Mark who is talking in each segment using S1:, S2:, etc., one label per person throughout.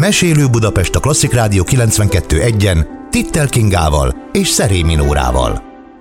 S1: Mesélő Budapest a Klasszik Rádió 92.1-en Tittel Kingával és Szerémi Nórával.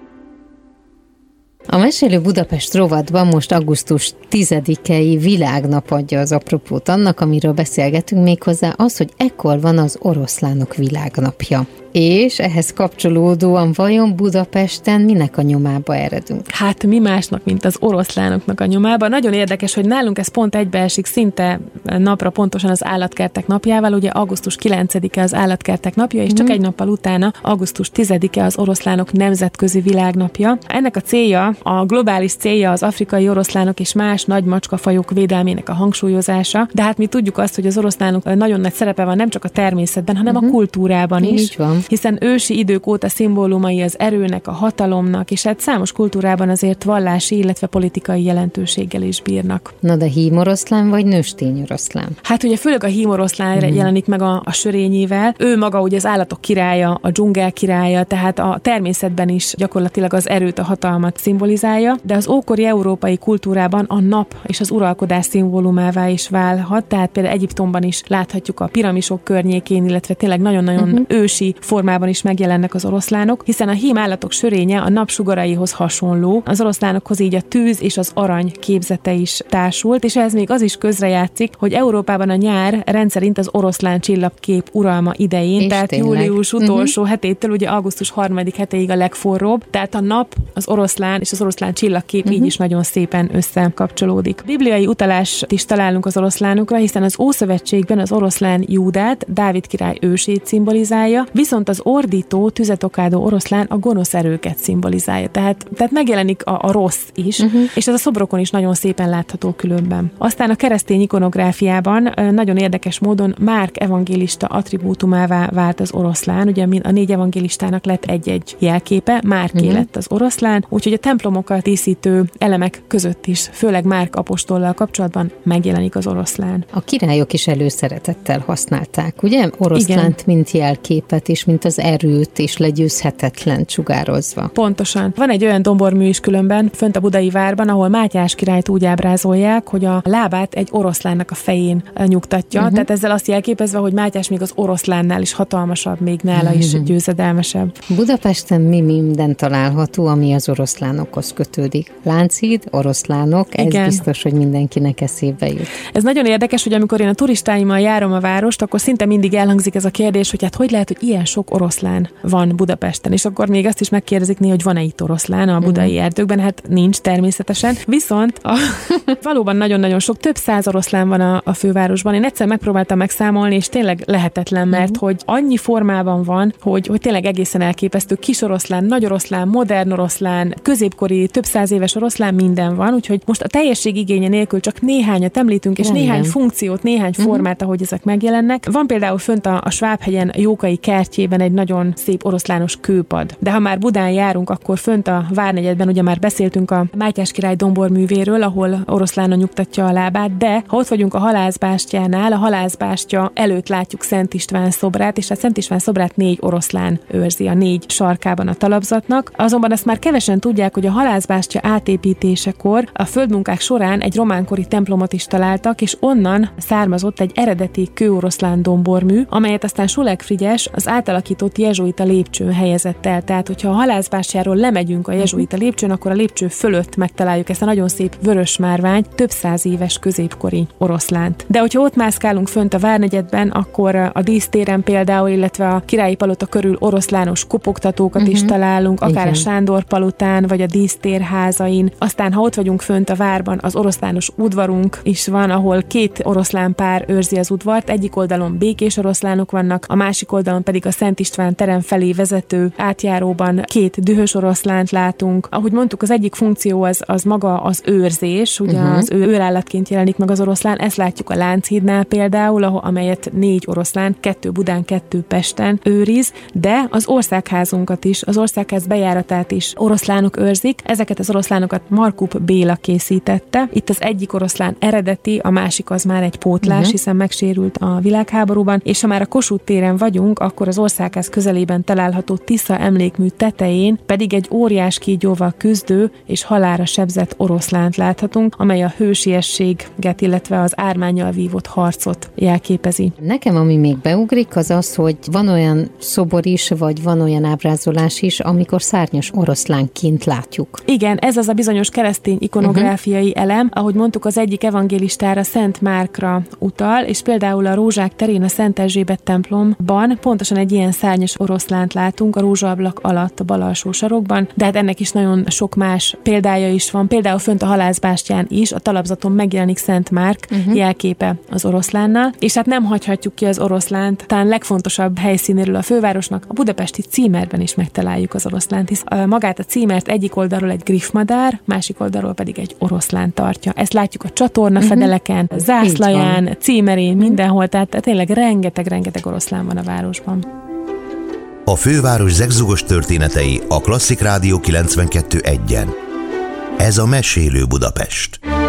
S2: A Mesélő Budapest rovatban most augusztus 10-i világnap adja az apropót annak, amiről beszélgetünk, méghozzá az, hogy ekkor van az oroszlánok világnapja. És ehhez kapcsolódóan vajon Budapesten minek a nyomába eredünk?
S3: Hát mi másnak, mint az oroszlánoknak a nyomába. Nagyon érdekes, hogy nálunk ez pont egybeesik szinte napra pontosan az állatkertek napjával. Ugye augusztus 9-e az állatkertek napja, és csak egy nappal utána augusztus 10-e az oroszlánok nemzetközi világnapja. Ennek a célja, a globális célja az afrikai oroszlánok és más nagy macskafajok védelmének a hangsúlyozása, de hát mi tudjuk azt, hogy az oroszlánok nagyon nagy szerepe van nem csak a természetben, hanem a kultúrában is.
S2: Így van.
S3: Hiszen ősi idők óta szimbólumai az erőnek, a hatalomnak, és hát számos kultúrában azért vallási, illetve politikai jelentőséggel is bírnak.
S2: Na de hímoroszlán vagy nőstény oroszlán?
S3: Hát ugye főleg a hímoroszlán jelenik meg a sörényével. Ő maga ugye az állatok királya, a dzsungel királya, tehát a természetben is gyakorlatilag az erőt, a hatalmat szimbolizálja, de az ókori európai kultúrában a nap és az uralkodás szimbólumává is válhat, tehát például Egyiptomban is láthatjuk a piramisok környékén, illetve tényleg nagyon-nagyon ősi formában is megjelennek az oroszlánok, hiszen a hím állatok sörénye a napsugaraihoz hasonló. Az oroszlánokhoz így a tűz és az arany képzete is társult, és ehhez még az is közrejátszik, hogy Európában a nyár rendszerint az oroszlán csillagkép uralma idején, és tehát tényleg. Július utolsó hetétől ugye augusztus 3. hetéig a legforróbb, tehát a nap, az oroszlán és az oroszlán csillagkép így is nagyon szépen összekapcsolódik. Bibliai utalást is találunk az oroszlánokra, hiszen az Ószövetségben az oroszlán Júdát, Dávid király ősét szimbolizálja, viszont az ordító, tüzet okádó oroszlán a gonosz erőket szimbolizálja. Tehát megjelenik a rossz is, és ez a szobrokon is nagyon szépen látható különben. Aztán a keresztény ikonográfiában nagyon érdekes módon Márk evangélista attribútumává vált az oroszlán, ugye a 4 evangélistának lett egy-egy jelképe, Márké lett az oroszlán, úgyhogy a templomokat díszítő elemek között is, főleg Márk apostollal kapcsolatban megjelenik az oroszlán.
S2: A királyok is előszeretettel használták, ugye? Oroszlánt, mint jelképet is, mint az erőt és legyőzhetetlen sugározva.
S3: Pontosan. Van egy olyan dombormű is különben, fönt a Budai várban, ahol Mátyás királyt úgy ábrázolják, hogy a lábát egy oroszlánnak a fején nyugtatja, tehát ezzel azt jelképezve, hogy Mátyás még az oroszlánnál is hatalmasabb, még nála is győzedelmesebb.
S2: Budapesten mi minden található, ami az oroszlánokhoz kötődik? Lánchíd, oroszlánok, ez biztos, hogy mindenkinek eszébe jut.
S3: Ez nagyon érdekes, hogy amikor én a turistáimmal járom a várost, akkor szinte mindig elhangzik ez a kérdés, hogy hát hogy lehet, hogy ilyen sok oroszlán van Budapesten, és akkor még azt is megkérdezik néha, hogy van-e itt oroszlán a budai erdőkben, hát nincs természetesen, viszont valóban nagyon-nagyon sok, több száz oroszlán van a fővárosban. Én egyszer megpróbáltam megszámolni, és tényleg lehetetlen, mert hogy annyi formában van, hogy tényleg egészen elképesztő, kis oroszlán, nagy oroszlán, modern oroszlán, középkori, több száz éves oroszlán, minden van, úgyhogy most a teljesség igénye nélkül csak néhányat említünk, és néhány funkciót, néhány formát, ahogy ezek megjelennek. Van például fönt a Svábhegyen Jókai kertjében egy nagyon szép oroszlános kőpad. De ha már Budán járunk, akkor fönt a Várnegyedben ugye már beszéltünk a Mátyás király domborművéről, ahol oroszlánon nyugtatja a lábát, de ha ott vagyunk a Halászbástyánál, a Halászbástya előtt látjuk Szent István szobrát, és a Szent István szobrát 4 oroszlán őrzi a 4 sarkában a talapzatnak. Azonban azt már kevesen tudják, hogy a Halászbástya átépítésekor a földmunkák során egy románkori templomot is találtak, és onnan származott egy eredeti kőoroszlán dombormű, amelyet aztán Suleg Frigyes az átalakított jezsuita lépcsőn helyezett el. Tehát, hogyha a Halászbástyáról lemegyünk a jezsuita lépcsőn, akkor a lépcső fölött megtaláljuk ezt a nagyon szép vörös márvány, több száz éves középkori oroszlánt. De hogyha ott mászkálunk fönt a Várnegyedben, akkor a dísztéren például, illetve a Királyi Palota körül oroszlános kopogtatókat is találunk, akár a Sándor palotán, vagy a dísztér házain. Aztán, ha ott vagyunk fönt a várban, az oroszlános udvarunk is van, ahol 2 oroszlán pár őrzi az udvart, egyik oldalon békés oroszlánok vannak, a másik oldalon pedig a Szent István terem felé vezető átjáróban 2 dühös oroszlánt látunk. Ahogy mondtuk, az egyik funkció az maga az őrzés, ugye az őrállatként jelenik meg az oroszlán, ezt látjuk a Lánchídnál például, amelyet 4 oroszlán, 2 Budán, 2 Pesten őriz, de az országházunkat is, az országház bejáratát is oroszlánok őrzik. Ezeket az oroszlánokat Markup Béla készítette. Itt az egyik oroszlán eredeti, a másik az már egy pótlás, hiszen megsérült a világháborúban, és ha már a Kossuth téren vagyunk, akkor az országház közelében található Tisza emlékmű tetején pedig egy óriás kígyóval küzdő és halálra sebzett oroszlánt láthatunk, amely a hősiességet, illetve az ármánnyal vívott harcot jelképezi.
S2: Nekem ami még beugrik, az az, hogy van olyan szobor is, vagy van olyan ábrázolás is, amikor szárnyas oroszlánként látjuk.
S3: Igen, ez az a bizonyos keresztény ikonográfiai elem, ahogy mondtuk, az egyik evangélistára, Szent Márkra utal, és például a Rózsák terén a Szent Erzsébet templomban pontosan egy ilyen szárnyas oroszlánt látunk a rózsaablak alatt a bal alsó sarokban, de hát ennek is nagyon sok más példája is van. Például fönt a halászbástyán is a talapzaton megjelenik Szent Márk jelképe az oroszlánnal, és hát nem hagyhatjuk ki az oroszlánt, talán legfontosabb helyszínéről a fővárosnak, a budapesti címerben is megtaláljuk az oroszlánt, hisz magát a címert egyik oldalról egy griffmadár, másik oldalról pedig egy oroszlán tartja. Ezt látjuk a csatornafedeleken, zászlaján, címerén, mindenhol, tehát tényleg rengeteg oroszlán van a városban.
S1: A főváros zegzugos történetei a Klasszik Rádió 92.1-en. Ez a Mesélő Budapest.